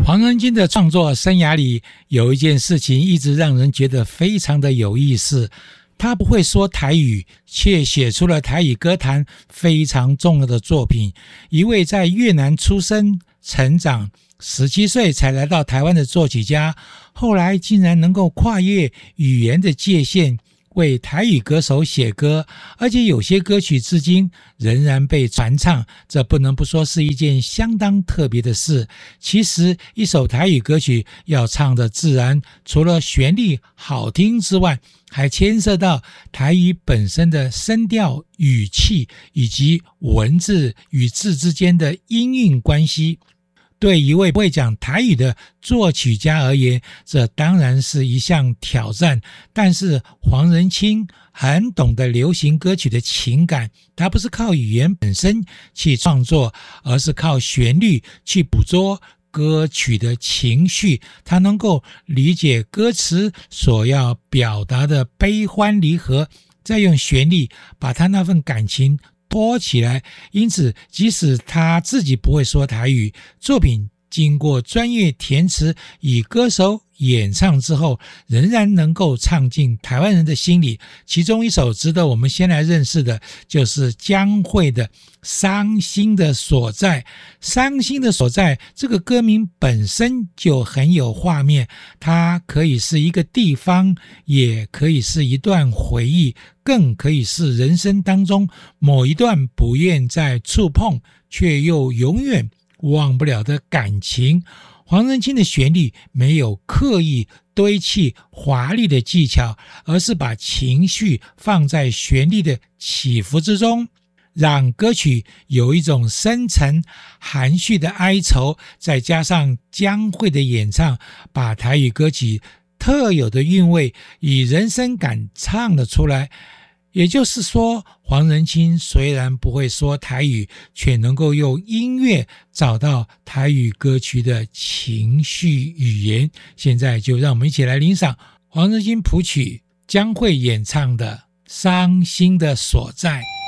黄仁勋的创作生涯里，有一件事情一直让人觉得非常的有意思。他不会说台语，却写出了台语歌坛非常重要的作品。一位在越南出生、成长，17岁才来到台湾的作曲家，后来竟然能够跨越语言的界限，为台语歌手写歌，而且有些歌曲至今仍然被传唱，这不能不说是一件相当特别的事。其实一首台语歌曲要唱的自然，除了旋律好听之外，还牵涉到台语本身的声调、语气以及文字与字之间的音韵关系。对一位会讲台语的作曲家而言，这当然是一项挑战。但是黄仁勋很懂得流行歌曲的情感，他不是靠语言本身去创作，而是靠旋律去捕捉歌曲的情绪。他能够理解歌词所要表达的悲欢离合，再用旋律把他那份感情拖起来。因此即使他自己不会说台语，作品经过专业填词与歌手演唱之后，仍然能够唱进台湾人的心里。其中一首值得我们先来认识的，就是江蕙的《伤心的所在》。伤心的所在这个歌名本身就很有画面，它可以是一个地方，也可以是一段回忆，更可以是人生当中某一段不愿再触碰却又永远忘不了的感情。黄仁勋的旋律没有刻意堆砌华丽的技巧，而是把情绪放在旋律的起伏之中，让歌曲有一种深沉含蓄的哀愁，再加上江蕙的演唱，把台语歌曲特有的韵味以人声感唱了出来。也就是说，黄仁勋虽然不会说台语，却能够用音乐找到台语歌曲的情绪语言。现在就让我们一起来欣赏黄仁勋谱曲，江蕙演唱的《伤心的所在》。